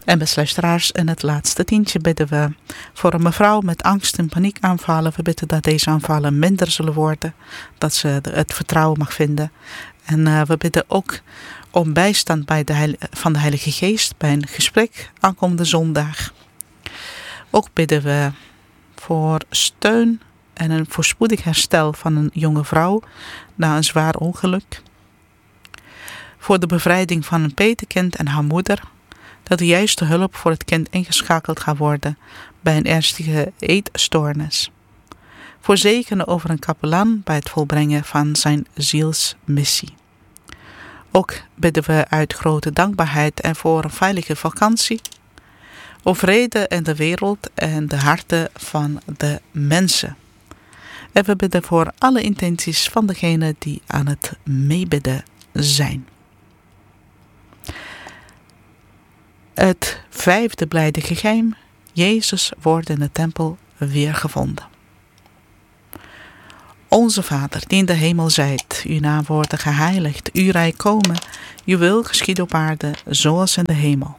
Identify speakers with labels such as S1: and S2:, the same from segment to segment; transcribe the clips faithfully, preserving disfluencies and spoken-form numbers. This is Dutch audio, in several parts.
S1: En beste luisteraars, in het laatste tientje bidden we voor een mevrouw met angst- en paniekaanvallen. We bidden dat deze aanvallen minder zullen worden, dat ze het vertrouwen mag vinden. En uh, we bidden ook om bijstand bij de Heil- van de Heilige Geest bij een gesprek aankomende zondag. Ook bidden we voor steun en een voorspoedig herstel van een jonge vrouw na een zwaar ongeluk. Voor de bevrijding van een petekind en haar moeder, dat de juiste hulp voor het kind ingeschakeld gaat worden bij een ernstige eetstoornis. Voor zegenen over een kapelaan bij het volbrengen van zijn zielsmissie. Ook bidden we uit grote dankbaarheid en voor een veilige vakantie. Of vrede in de wereld en de harten van de mensen. En we bidden voor alle intenties van degenen die aan het meebidden zijn. Het vijfde blijde geheim. Jezus wordt in de tempel weergevonden. Onze Vader, die in de hemel zijt, uw naam wordt geheiligd, uw rijk komen, uw wil geschieden op aarde, zoals in de hemel.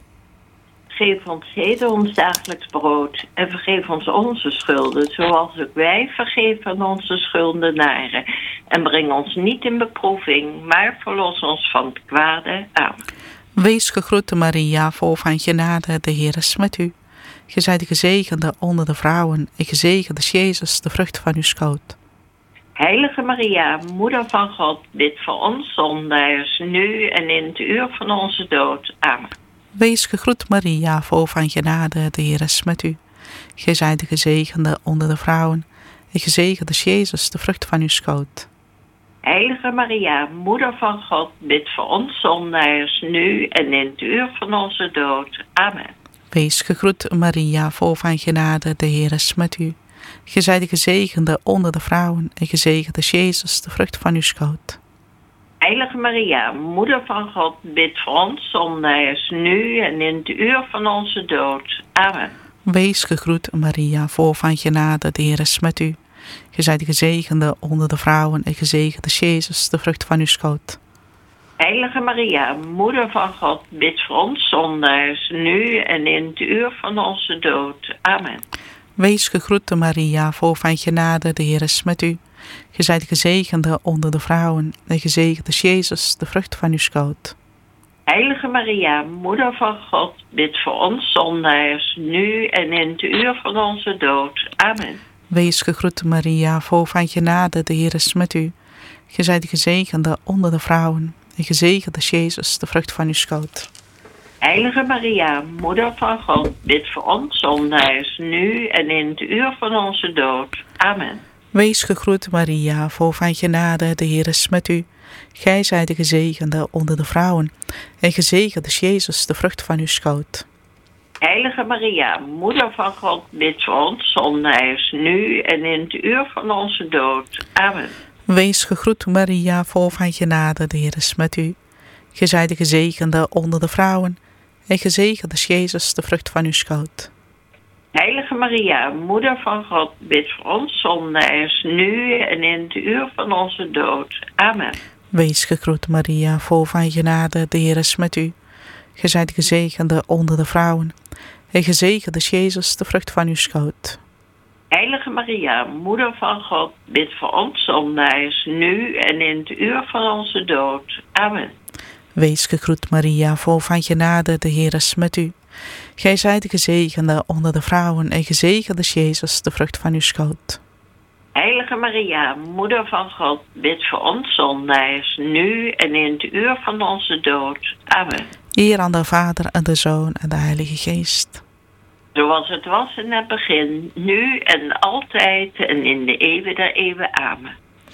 S2: Geef ons heden ons dagelijks brood en vergeef ons onze schulden, zoals ook wij vergeven onze schuldenaren. En breng ons niet in beproeving, maar verlos ons van het kwade. Amen.
S1: Wees gegroet, Maria, vol van genade, de Heer is met u. Ge zijt gezegende onder de vrouwen, en gezegend is Jezus, de vrucht van uw schoot.
S2: Heilige Maria, Moeder van God, bid voor ons zondaars, nu en in het uur van onze dood. Amen.
S1: Wees gegroet, Maria, vol van genade, de Heer is met u. Gij zijt de gezegende onder de vrouwen, en gezegend is Jezus, de vrucht van uw schoot.
S2: Heilige Maria, Moeder van God, bid voor ons zondaars, nu en in het uur van onze dood. Amen.
S1: Wees gegroet, Maria, vol van genade, de Heer is met u. Gij zijt de gezegende onder de vrouwen, en gezegend is Jezus, de vrucht van uw schoot.
S2: Heilige Maria, Moeder van God, bid voor ons zondaars, nu en in het uur van onze dood. Amen.
S1: Wees gegroet, Maria, vol van genade, de Heer is met u. Gij zijt de gezegende onder de vrouwen, en gezegend is Jezus, de vrucht van uw schoot.
S2: Heilige Maria, Moeder van God, bid voor ons zondaars, nu en in het uur van onze dood. Amen.
S1: Wees gegroet, Maria, vol van genade, de Heer is met u. Gij zijt gezegende onder de vrouwen, en gezegend is Jezus, de vrucht van uw schoot.
S2: Heilige Maria, Moeder van God, bid voor ons zondaars, nu en in het uur van onze dood. Amen.
S1: Wees gegroet, Maria, vol van genade, de Heer is met u. Gij zijt gezegende onder de vrouwen, en gezegend is Jezus, de vrucht van uw schoot.
S2: Heilige Maria, Moeder van God, bid voor ons zondaars, nu en in het uur van onze dood. Amen.
S1: Wees gegroet, Maria, vol van genade, de Heer is met u. Gij zijt de gezegende onder de vrouwen, en gezegend is Jezus, de vrucht van uw schoot.
S2: Heilige Maria, Moeder van God, bid voor ons zondaars, nu en in het uur van onze dood. Amen.
S1: Wees gegroet, Maria, vol van genade, de Heer is met u. Gij zijt de gezegende onder de vrouwen, en gezegend is Jezus, de vrucht van uw schoot.
S2: Heilige Maria, Moeder van God, bid voor ons zondaars, nu en in het uur van onze dood. Amen.
S1: Wees gegroet, Maria, vol van genade, de Heer is met u. Gij zijt gezegende onder de vrouwen, en gezegend is Jezus, de vrucht van uw schoot.
S2: Heilige Maria, Moeder van God, bid voor ons zondaars, nu en in het uur van onze dood. Amen.
S1: Wees gegroet, Maria, vol van genade, de Heer is met u. Gij zijt gezegende onder de vrouwen, en gezegend is Jezus, de vrucht van uw schoot.
S2: Heilige Maria, Moeder van God, bid voor ons zondaars, nu en in het uur van onze dood. Amen.
S1: Eer aan de Vader en de Zoon en de Heilige Geest.
S2: Zoals het was in het begin, nu en altijd en in de eeuwen der eeuwen. Amen.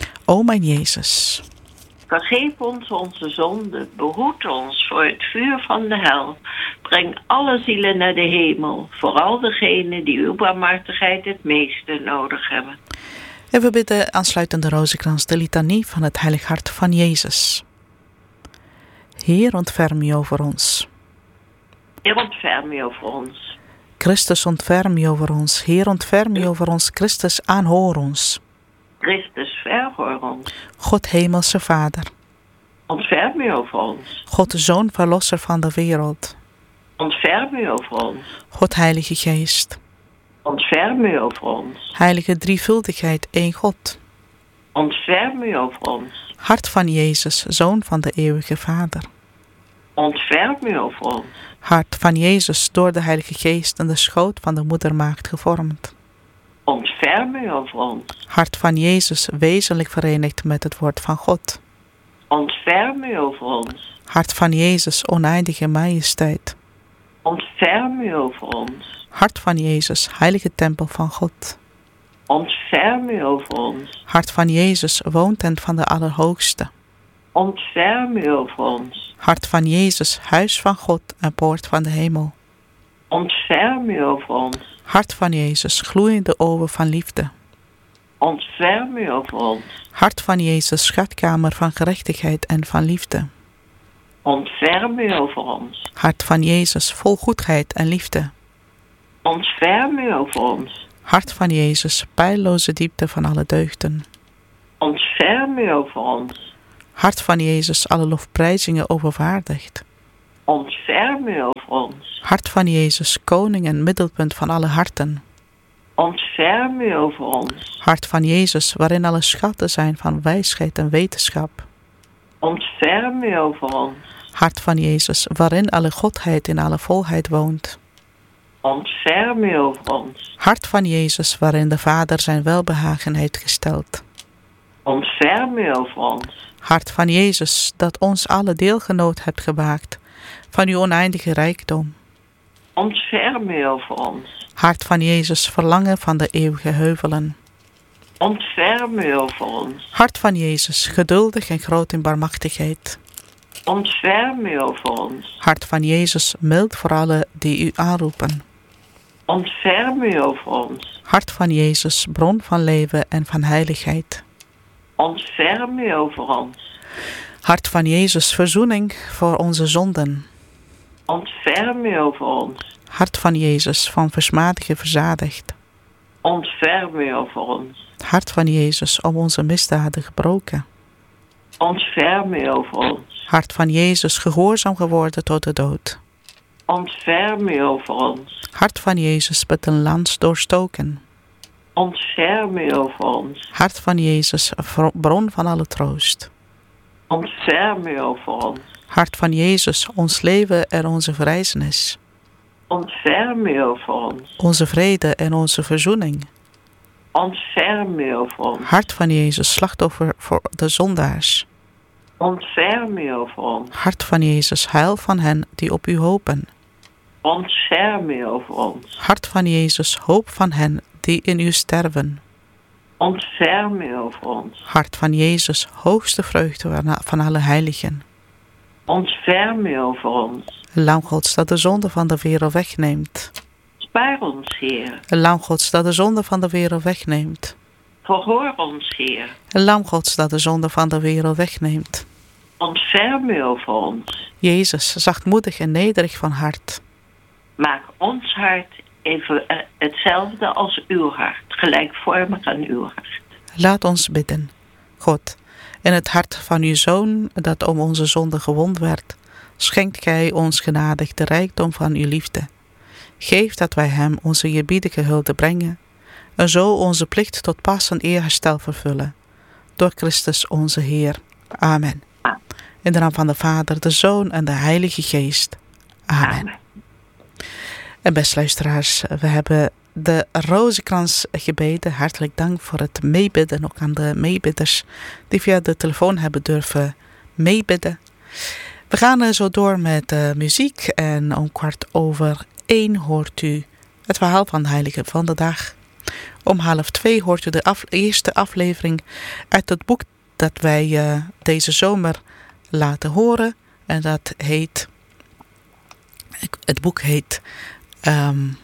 S1: O mijn Jezus,
S2: vergeef ons onze zonden, behoed ons voor het vuur van de hel. Breng alle zielen naar de hemel, vooral degenen die uw barmhartigheid het meeste nodig hebben.
S1: En we bidden aansluitend de rozenkrans de litanie van het heilig hart van Jezus. Heer, ontferm je over ons.
S2: Heer, ontferm je over ons.
S1: Christus, ontferm je over ons. Heer, ontferm je over ons. Christus, aanhoor ons.
S2: Christus, verhoor ons.
S1: God, hemelse Vader.
S2: Ontferm je over ons.
S1: God, de Zoon, verlosser van de wereld.
S2: Ontferm u over ons.
S1: God Heilige Geest.
S2: Ontferm u over ons.
S1: Heilige drievuldigheid, één God.
S2: Ontferm u over ons.
S1: Hart van Jezus, Zoon van de eeuwige Vader.
S2: Ontferm u over ons.
S1: Hart van Jezus, door de Heilige Geest in de schoot van de moedermaagd gevormd.
S2: Ontferm u over ons.
S1: Hart van Jezus, wezenlijk verenigd met het woord van God.
S2: Ontferm u over ons.
S1: Hart van Jezus, oneindige majesteit.
S2: Ontferm u over ons.
S1: Hart van Jezus, heilige tempel van God.
S2: Ontferm u over ons.
S1: Hart van Jezus, woontent van de Allerhoogste.
S2: Ontferm u over ons.
S1: Hart van Jezus, huis van God en poort van de hemel.
S2: Ontferm u over ons.
S1: Hart van Jezus, gloeiende oven van liefde.
S2: Ontferm u over ons.
S1: Hart van Jezus, schatkamer van gerechtigheid en van liefde.
S2: Ontferm u over ons.
S1: Hart van Jezus, vol goedheid en liefde.
S2: Ontferm u over ons.
S1: Hart van Jezus, peilloze diepte van alle deugden.
S2: Ontferm u over ons.
S1: Hart van Jezus, alle lofprijzingen overwaardigt.
S2: Ontferm u over ons.
S1: Hart van Jezus, koning en middelpunt van alle harten.
S2: Ontferm u over ons.
S1: Hart van Jezus, waarin alle schatten zijn van wijsheid en wetenschap.
S2: Ontferm u over ons.
S1: Hart van Jezus, waarin alle godheid in alle volheid woont.
S2: Ontferm u over ons.
S1: Hart van Jezus, waarin de Vader zijn welbehagen heeft gesteld.
S2: Ontferm u over ons.
S1: Hart van Jezus, dat ons alle deelgenoot hebt gemaakt van uw oneindige rijkdom.
S2: Ontferm u over ons.
S1: Hart van Jezus, verlangen van de eeuwige heuvelen.
S2: Ontferm u over ons.
S1: Hart van Jezus, geduldig en groot in barmachtigheid.
S2: Ontferm u over ons.
S1: Hart van Jezus, mild voor allen die u aanroepen.
S2: Ontferm u over ons.
S1: Hart van Jezus, bron van leven en van heiligheid.
S2: Ontferm u over ons.
S1: Hart van Jezus, verzoening voor onze zonden.
S2: Ontferm u over ons.
S1: Hart van Jezus, van versmadigen verzadigd.
S2: Ontferm u over ons.
S1: Hart van Jezus, om onze misdaden gebroken.
S2: Ontferm u over ons.
S1: Hart van Jezus, gehoorzaam geworden tot de dood.
S2: Ontferm u over ons.
S1: Hart van Jezus, met een lans doorstoken.
S2: Ontferm u over ons.
S1: Hart van Jezus, bron van alle troost.
S2: Ontferm u over ons.
S1: Hart van Jezus, ons leven en onze verrijzenis.
S2: Ontferm u over ons.
S1: Onze vrede en onze verzoening.
S2: Ontferm u over ons.
S1: Hart van Jezus, slachtoffer voor de zondaars.
S2: Ontferm u over ons.
S1: Hart van Jezus, heil van hen die op u hopen.
S2: Ontferm u over ons.
S1: Hart van Jezus, hoop van hen die in u sterven.
S2: Ontferm u over ons.
S1: Hart van Jezus, hoogste vreugde van alle heiligen.
S2: Ontferm u over ons.
S1: Lam Gods dat de zonde van de wereld wegneemt.
S2: Spaar ons, Heer.
S1: Lam Gods dat de zonde van de wereld wegneemt.
S2: Verhoor ons, Heer.
S1: Lam Gods dat de zonde van de wereld wegneemt.
S2: Ontferm u over ons.
S1: Jezus, zachtmoedig en nederig van hart.
S2: Maak ons hart even hetzelfde als uw hart, gelijkvormig aan uw hart.
S1: Laat ons bidden. God, in het hart van uw Zoon, dat om onze zonde gewond werd, schenkt gij ons genadig de rijkdom van uw liefde. Geef dat wij hem onze eerbiedige hulde brengen, en zo onze plicht tot pas en eerherstel vervullen. Door Christus onze Heer. Amen. In de naam van de Vader, de Zoon en de Heilige Geest. Amen. Amen. En beste luisteraars, we hebben de rozenkrans gebeden. Hartelijk dank voor het meebidden. Ook aan de meebidders die via de telefoon hebben durven meebidden. We gaan zo door met de muziek. En om kwart over één hoort u het verhaal van de heilige van de dag. Om half twee hoort u de af, eerste aflevering uit het boek dat wij uh, deze zomer laten horen. En dat heet... Het boek heet... Um,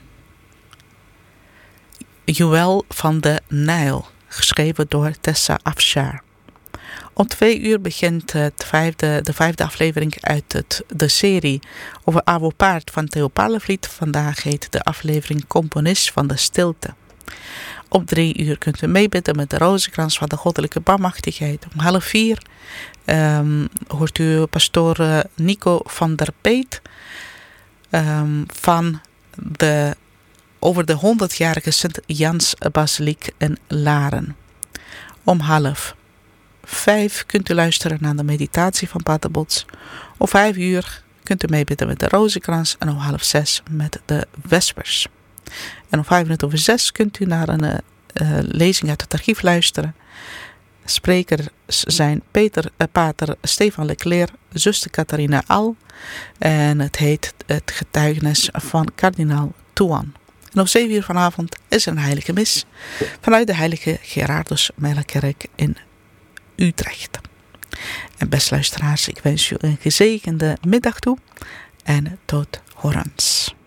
S1: Juwel van de Nijl, geschreven door Tessa Afshar. Om twee uur begint het vijfde, de vijfde aflevering uit het, de serie over Avo Paard van Theo Palenvliet. Vandaag heet de aflevering Componist van de Stilte. Om drie uur kunt u meebidden met de rozenkrans van de goddelijke barmachtigheid. Om half vier um, hoort u pastoor Nico van der Peet um, van de, over de honderdjarige Sint-Jans-basiliek in Laren. Om half vijf kunt u luisteren naar de meditatie van Pater Bots. Om vijf uur kunt u meebidden met de Rozenkrans en om half zes met de Vespers. En om vijf minuten over zes kunt u naar een uh, lezing uit het archief luisteren. Sprekers zijn Peter, uh, pater Stefan Leclerc, zuster Catharina Al. En het heet het getuigenis van kardinaal Touan. En om zeven uur vanavond is er een heilige mis vanuit de heilige Gerardus Mijlerkerk in Utrecht. En beste luisteraars, ik wens u een gezegende middag toe en tot horens.